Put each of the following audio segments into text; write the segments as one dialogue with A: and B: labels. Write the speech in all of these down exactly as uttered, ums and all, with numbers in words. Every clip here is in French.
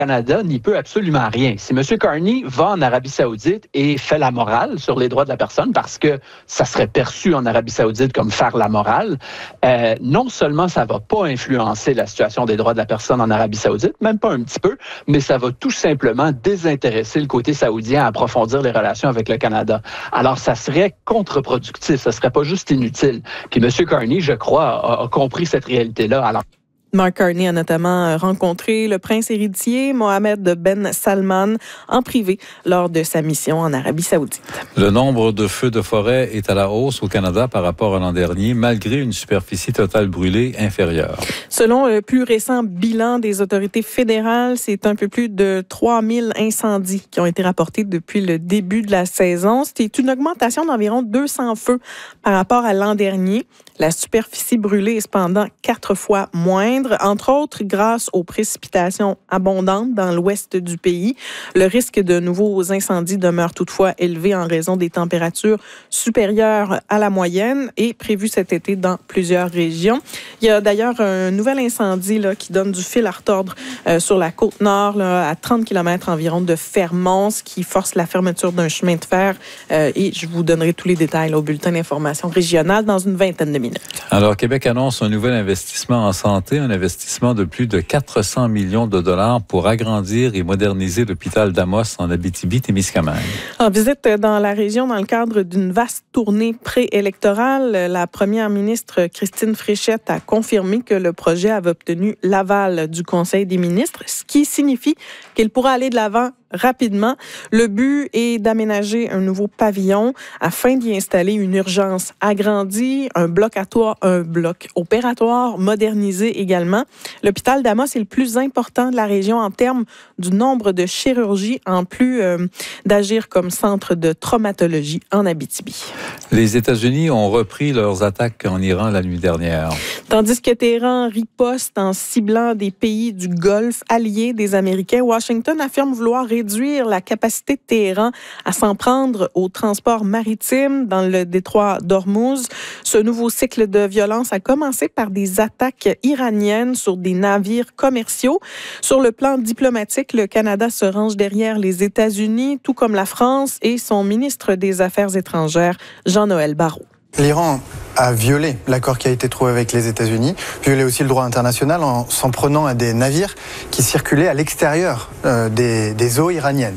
A: Canada n'y peut absolument rien. Si M. Carney va en Arabie Saoudite et fait la morale sur les droits de la personne, parce que ça serait perçu en Arabie Saoudite comme faire la morale, euh, non seulement ça va pas influencer la situation des droits de la personne en Arabie Saoudite, même pas un petit peu, mais ça va tout simplement désintéresser le côté saoudien à approfondir les relations avec le Canada. Alors, ça serait contre-productif, ça serait pas juste inutile. Puis M. Carney, je crois, a, a compris cette réalité-là. Alors,
B: Mark Carney a notamment rencontré le prince héritier Mohammed Ben Salman en privé lors de sa mission en Arabie Saoudite.
C: Le nombre de feux de forêt est à la hausse au Canada par rapport à l'an dernier, malgré une superficie totale brûlée inférieure. Selon
B: le plus récent bilan des autorités fédérales, c'est un peu plus de trois mille incendies qui ont été rapportés depuis le début de la saison. C'est une augmentation d'environ deux cents feux par rapport à l'an dernier. La superficie brûlée est cependant quatre fois moindre, entre autres grâce aux précipitations abondantes dans l'ouest du pays. Le risque de nouveaux incendies demeure toutefois élevé en raison des températures supérieures à la moyenne et prévu cet été dans plusieurs régions. Il y a d'ailleurs un nouvel incendie là, qui donne du fil à retordre euh, sur la côte nord, là, à trente kilomètres environ de Fermont, ce qui force la fermeture d'un chemin de fer. Euh, et je vous donnerai tous les détails là, au bulletin d'information régionale dans une vingtaine de minutes.
C: Alors, Québec annonce un nouvel investissement en santé, un investissement de plus de quatre cents millions de dollars pour agrandir et moderniser l'hôpital d'Amos en Abitibi-Témiscamingue.
B: En visite dans la région dans le cadre d'une vaste tournée préélectorale, la première ministre Christine Fréchette a confirmé que le projet avait obtenu l'aval du Conseil des ministres, ce qui signifie qu'il pourra aller de l'avant rapidement. Le but est d'aménager un nouveau pavillon afin d'y installer une urgence agrandie, un bloc à toit, un bloc opératoire modernisé également. L'hôpital d'Amos est le plus important de la région en termes du nombre de chirurgies, en plus euh, d'agir comme centre de traumatologie en Abitibi.
C: Les États-Unis ont repris leurs attaques en Iran la nuit dernière.
B: Tandis que Téhéran riposte en ciblant des pays du Golfe alliés des Américains, Washington affirme vouloir réduire la capacité de Téhéran à s'en prendre au transport maritime dans le détroit d'Ormuz. Ce nouveau cycle de violence a commencé par des attaques iraniennes sur des navires commerciaux. Sur le plan diplomatique, le Canada se range derrière les États-Unis, tout comme la France et son ministre des Affaires étrangères, Jean-Noël Barrot.
D: L'Iran a violé l'accord qui a été trouvé avec les États-Unis, violé aussi le droit international en s'en prenant à des navires qui circulaient à l'extérieur euh, des, des eaux iraniennes.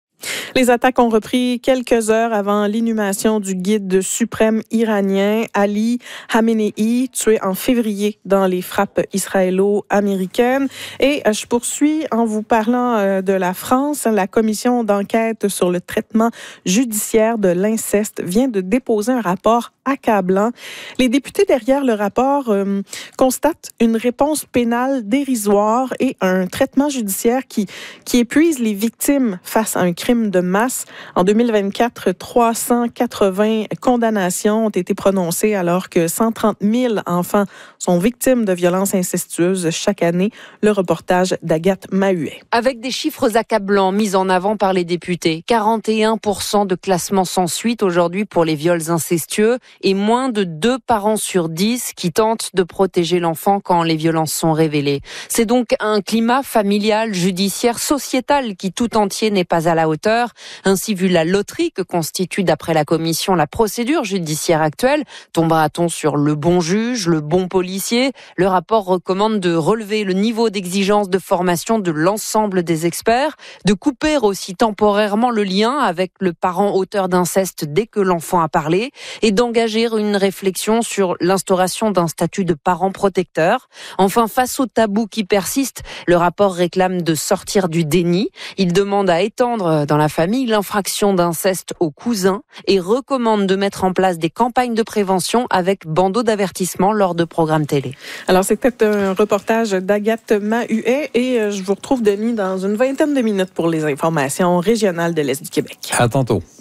B: Les attaques ont repris quelques heures avant l'inhumation du guide suprême iranien Ali Khamenei, tué en février dans les frappes israélo-américaines. Et je poursuis en vous parlant de la France. La commission d'enquête sur le traitement judiciaire de l'inceste vient de déposer un rapport accablant. Les députés derrière le rapport euh, constatent une réponse pénale dérisoire et un traitement judiciaire qui, qui épuise les victimes face à un crime de masse. En deux mille vingt-quatre, trois cent quatre-vingts condamnations ont été prononcées alors que cent trente mille enfants sont victimes de violences incestueuses chaque année. Le reportage d'Agathe Mahuet.
E: Avec des chiffres accablants mis en avant par les députés, quarante et un pour cent de classement sans suite aujourd'hui pour les viols incestueux et moins de deux parents sur dix qui tentent de protéger l'enfant quand les violences sont révélées. C'est donc un climat familial, judiciaire, sociétal qui tout entier n'est pas à la hauteur. Ainsi, vu la loterie que constitue d'après la commission la procédure judiciaire actuelle, tombera-t-on sur le bon juge, le bon policier? Le rapport recommande de relever le niveau d'exigence de formation de l'ensemble des experts, de couper aussi temporairement le lien avec le parent auteur d'inceste dès que l'enfant a parlé et d'engager une réflexion sur l'instauration d'un statut de parent protecteur. Enfin, face au tabou qui persiste, le rapport réclame de sortir du déni. Il demande à étendre dans la famille l'infraction d'inceste aux cousins et recommande de mettre en place des campagnes de prévention avec bandeau d'avertissement lors de programmes télé.
B: Alors, c'était un reportage d'Agathe Mahuet et je vous retrouve, Denis, dans une vingtaine de minutes pour les informations régionales de l'Est du Québec.
C: À tantôt.